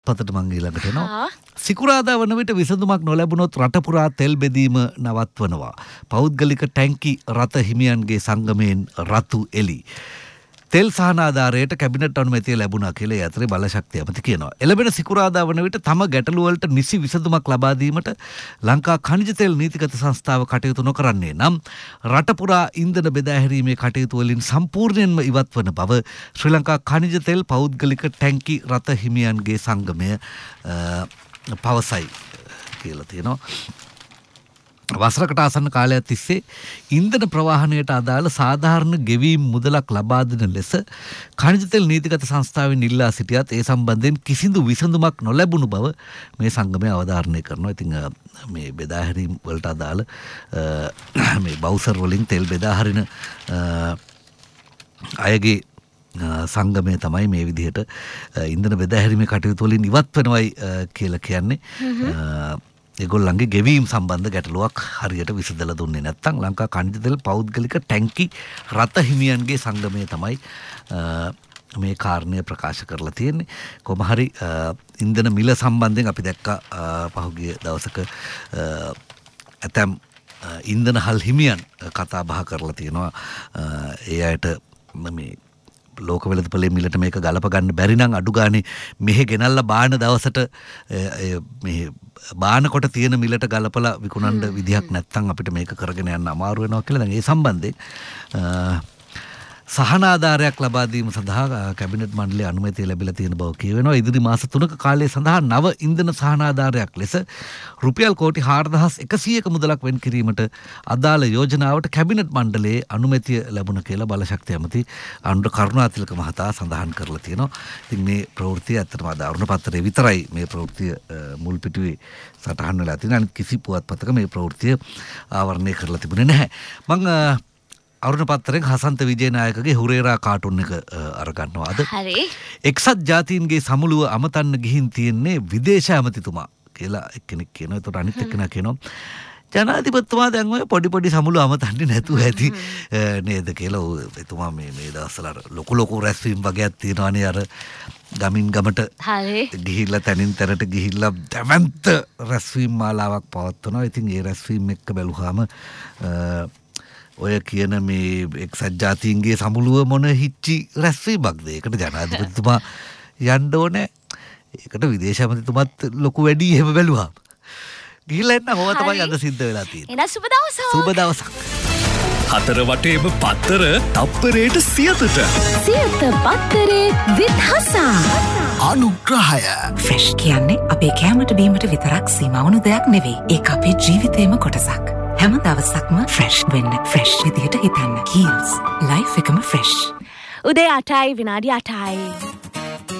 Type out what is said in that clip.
පතට මං ඊළඟට එනවා. සිකුරාදා වන විට විසඳුමක් නොලැබුණොත් රට පුරා තෙල් බෙදීම නවත්වනවා. පෞද්ගලික ටැංකි රථ හිමියන්ගේ සංගමයෙන් රතු එලි. තෙල් සහනාධාරයට කැබිනට් අනුමැතිය ලැබුණා කියලා ඒ අතරේ බලශක්තිය ඇමති කියනවා. එළඹෙන සිකුරාදා වන විට තම ගැටලු වලට නිසි විසඳුමක් ලබා දීමට ලංකා ඛනිජ තෙල් නීතිගත සංස්ථාව කටයුතු නොකරන්නේ නම් රට පුරා ඉන්ධන බෙදා හැරීමේ කටයුතු වලින් සම්පූර්ණයෙන්ම ඉවත් වන බව ශ්‍රී ලංකා ඛනිජ තෙල් පෞද්ගලික ටැංකි රථ හිමියන්ගේ සංගමය පවසයි කියලා තියෙනවා. වසරකට ආසන්න කාලයක් තිස්සේ ඉන්ධන ප්‍රවාහනයට අදාළ සාධාරණ ගෙවීම් මුදලක් ලබා දෙන ලෙස ඛනිජ තෙල් නීතිගත සංස්ථාවෙන් ඉල්ලා සිටියත් ඒ සම්බන්ධයෙන් කිසිදු විසඳුමක් නොලැබුණු බව මේ සංගමය අවධාරණය කරනවා. ඉතින් මේ බෙදා හැරීම් වලට අදාළ මේ බවුසර් වලින් තෙල් බෙදා හරින අයගේ සංගමය තමයි මේ විදිහට ඉන්ධන බෙදා හැරීමේ කටයුතු වලින් ඉවත් වෙනවයි කියලා කියන්නේ. ඒගොල්ලන්ගේ ගෙවීම් සම්බන්ධ ගැටලුවක් හරියට විසඳලා දුන්නේ නැත්නම් ලංකා ඛනිජ තෙල් පෞද්ගලික ටැංකි රථ හිමියන්ගේ සංගමය තමයි මේ කාරණය ප්‍රකාශ කරලා තියෙන්නේ. කොහොම හරි ඉන්ධන මිල සම්බන්ධයෙන් අපි දැක්ක පහුගිය දවසක ඇතම් ඉන්ධන හල් හිමියන් කතා බහ කරලා තියෙනවා. ඒ අයට මේ ලෝක වෙළඳපොලේ මිලට මේක ගලප ගන්න බැරි නම් අඩු ගානේ මෙහෙ ගෙනල්ලා බාන දවසට මේ බානකොට තියෙන මිලට ගලපලා විකුණන්න විදිහක් නැත්නම් අපිට මේක කරගෙන යන්න අමාරු වෙනවා කියලා. දැන් ඒ සම්බන්ධයෙන් සහනාධාරයක් ලබා දීම සඳහා කැබිනට් මණ්ඩලයේ අනුමැතිය ලැබිලා තියෙන බව කියවෙනවා. ඉදිරි මාස 3ක කාලය සඳහා නව ඉන්ධන සහනාධාරයක් ලෙස රුපියල් කෝටි 4100ක මුදලක් වෙන් කිරීමට අදාළ යෝජනාවට කැබිනට් මණ්ඩලයේ අනුමැතිය ලැබුණ කියලා බලශක්ති ඇමති අනුර කරුණාතිලක මහතා සඳහන් කරලා තියෙනවා. ඉතින් මේ ප්‍රවෘත්තිය ඇත්තටම අරුණ පත්‍රයේ විතරයි මේ ප්‍රවෘත්තිය මුල් පිටුවේ සටහන් වෙලා තියෙන. අනිත් කිසි පුවත්පතක මේ ප්‍රවෘත්තිය ආවරණය කරලා තිබුණේ නැහැ. මම අරුණ පත්තරෙන් හසන්ත විජේනායකගේ හුරේරා කාටුන් එක අරගන්නවා අද. හරි. එක්සත් ජාතීන්ගේ සමුළුව අමතන්න ගිහින් තියෙන්නේ විදේශ ඇමතිතුමා කියලා එක්කෙනෙක් කියනවා. ඒතකොට අනිත් එක්කෙනා කියනවා ජනාධිපතිතුමා දැන් ඔය පොඩි සමුළු අමතන්නේ නැතුව ඇති නේද කියලා. එතුමා මේ දවස්වල ලොකු රැස්වීම් වගේක් තියෙනවානේ අර ගමින් ගමට ගිහිල්ලා තනින් තැනට ගිහිල්ලා දැවැන්ත රැස්වීම් මාලාවක් පවත්වනවා. ඉතින් ඒ රැස්වීම් එක්ක බැලුවාම ඔය කියන මේ එක්සත් ජාතීන්ගේ සමුළුව මොන හිච්චි රැස්වීමක්ද? ඒකට ජනාධිපතිතුමා යන්න ඕනේ. ඒකට විදේශ ඇමතිතුමත් ලොකු වැඩි එහෙම බැලුවාම. ගිහිල්ලා එන්න ඕවා තමයි අද සිද්ධ වෙලා තියෙන්නේ. එන සුබ දවසක්. සුබ දවසක්. හතර වටේම පත්තර තප්පරයට 100ට. 100ට පත්තරේ with හසා. අනුග්‍රහය. ෆ්‍රෙෂ් කියන්නේ අපේ කැමට බීමට විතරක් සීමා වුණු දෙයක් නෙවෙයි. ඒක අපේ ජීවිතේම කොටසක්. හැම දවසක්ම ෆ්‍රෙෂ් වෙන්න, ෆ්‍රෙෂ් විදියට හිතන්න. Kiehl's life එකම ෆ්‍රෙෂ්. උදේ 8යි විනාඩි 8යි.